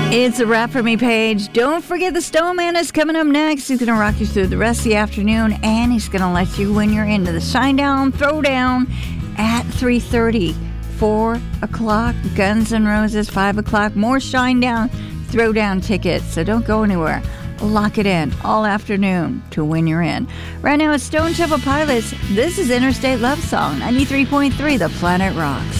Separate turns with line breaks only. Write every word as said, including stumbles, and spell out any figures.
It's a wrap for me, Paige. Don't forget the Stone Man is coming up next. He's going to rock you through the rest of the afternoon, and he's going to let you win your into the Shinedown Throwdown at three thirty. four o'clock, Guns N' Roses, five o'clock, more Shinedown Throwdown tickets. So don't go anywhere. Lock it in all afternoon to win your in. Right now it's Stone Temple Pilots. This is Interstate Love Song, ninety-three point three, The Planet Rocks.